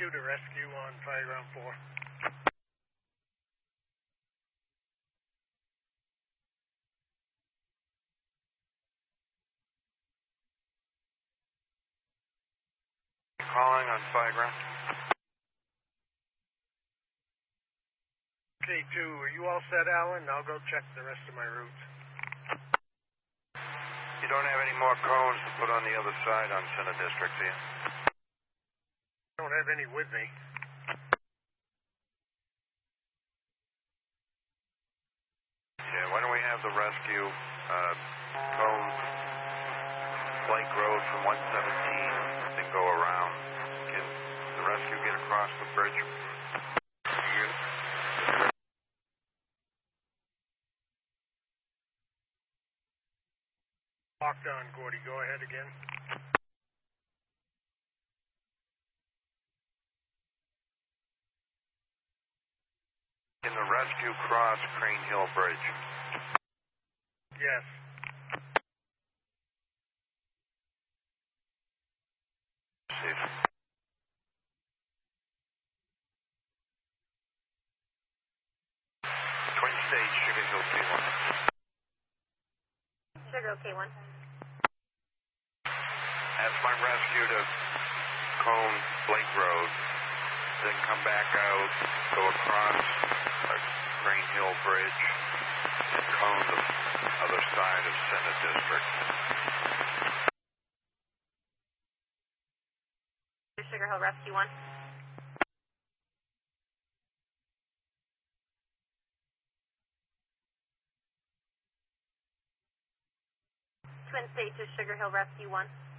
Rescue to rescue on Fireground 4. Calling on Fireground. K2, are you all set, Alan? I'll go check the rest of my routes. You don't have any more cones to put on the other side on Center District, do you? I don't have any with me. Yeah, why don't we have the rescue cone Blake Road from 117 then go around. Can the rescue get across the bridge? Locked on, Gordy. Go ahead again. Can the rescue cross Crane Hill Bridge? Yes. Safe. Twin Stage, Sugar Hill K1. Sugar Hill K1. Ask my rescue to cone Blake Road, then come back out, go across Crane Hill Bridge, and cone the other side of Center District. Sugar Hill Rescue 1. Twin State to Sugar Hill Rescue 1.